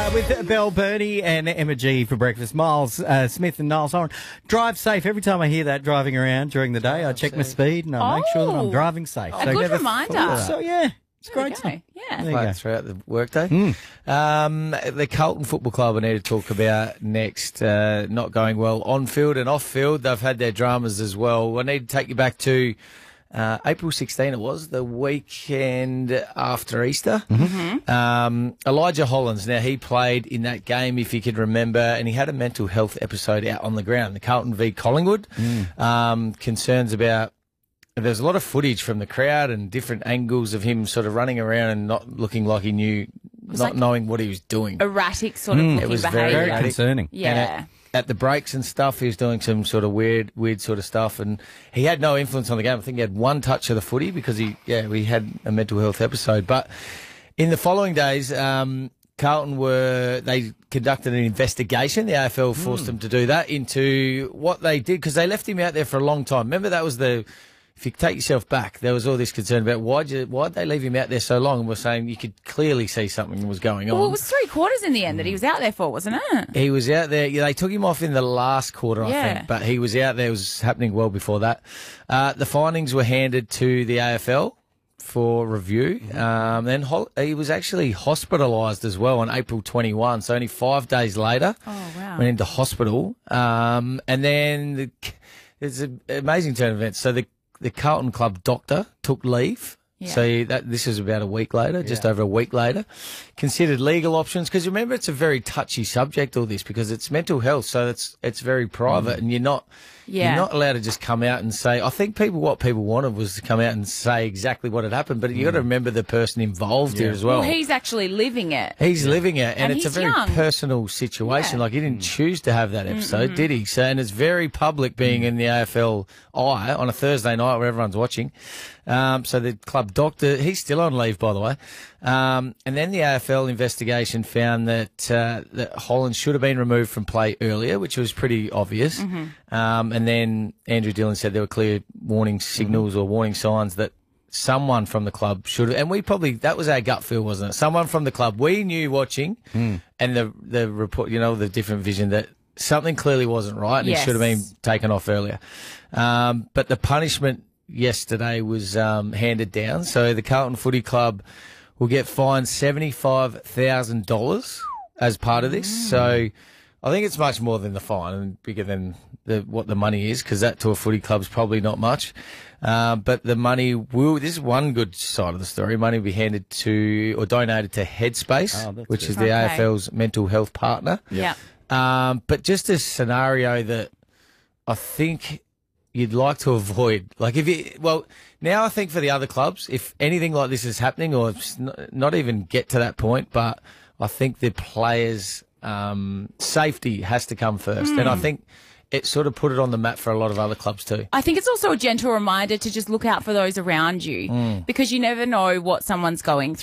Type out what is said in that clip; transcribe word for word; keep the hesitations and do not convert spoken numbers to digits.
Uh, with Belle Burney and Emma G for breakfast. Miles uh, Smith and Niles Horan. Drive safe. Every time I hear that driving around during the day, I check my speed and I make sure that I'm Oh. driving safe. A good reminder. So, yeah, it's There we great go. stuff. Yeah. There you Play go. throughout the workday. Um, the Carlton Football Club I need to talk about next. Uh, not going well on field and off field. They've had their dramas as well. I need to take you back to uh, April sixteenth. It was the weekend after Easter. Um, Elijah Hollins. Now he played in that game, if you could remember, and he had a mental health episode out on the ground. The Carlton v Collingwood. Um, concerns about. There's a lot of footage from the crowd and different angles of him sort of running around and not looking like he knew, not like knowing what he was doing. Erratic sort of Mm. looking It was very behaviour. Very erratic. concerning. Yeah. And at, at the breaks and stuff, he was doing some sort of weird, weird sort of stuff, and he had no influence on the game. I think he had one touch of the footy because he, yeah, we had a mental health episode. But in the following days, um, Carlton were, they conducted an investigation. The A F L forced them to do that into what they did because they left him out there for a long time. Remember, that was the, if you take yourself back, there was all this concern about why'd you, why'd they leave him out there so long? And we're saying you could clearly see something was going on. Well, it was three quarters in the end that he was out there for, wasn't it? He was out there. Yeah, they took him off in the last quarter, I Yeah. think, but he was out there. It was happening well before that. Uh, the findings were handed to the A F L for review. Um, then ho- he was actually hospitalised as well on April twenty-first, so only five days later. Oh, wow. Went into hospital. Um, and then the, it's an amazing turn of events. So the, the Carlton Club doctor took leave. Yeah. So that this was about a week later, just over a week later. Considered legal options because remember it's a very touchy subject, all this, because it's mental health, so it's it's very private, and you're not Yeah. you're not allowed to just come out and say. I think people what people wanted was to come out and say exactly what had happened, but you got to remember the person involved here as well. Well, he's actually living it. He's living it, and, And it's a he's very young. personal situation. Yeah. Mm. Like he didn't choose to have that episode, did he? So, and it's very public being in the A F L eye on a Thursday night where everyone's watching. Um, so the club doctor, he's still on leave, by the way. Um, and then the A F L investigation found that uh, that Holland should have been removed from play earlier, which was pretty obvious. Um, and then Andrew Dillon said there were clear warning signals or warning signs that someone from the club should have, and we probably, that was our gut feel, wasn't it? Someone from the club we knew watching and the, the report, you know, the different vision that something clearly wasn't right and Yes. it should have been taken off earlier. Um, but the punishment yesterday was um, handed down. So the Carlton Footy Club will get fined seventy-five thousand dollars as part of this. So I think it's much more than the fine and bigger than the, what the money is, because that to a footy club's probably not much. Uh, but the money will, this is one good side of the story, money will be handed to or donated to Headspace, Oh, that's which good. is the Okay. A F L's mental health partner. Yeah. Um, but just a scenario that I think you'd like to avoid. Like if you, well, now I think for the other clubs, if anything like this is happening or it's not, not even get to that point, but I think the players' um, safety has to come first. And I think it sort of put it on the map for a lot of other clubs too. I think it's also a gentle reminder to just look out for those around you because you never know what someone's going through.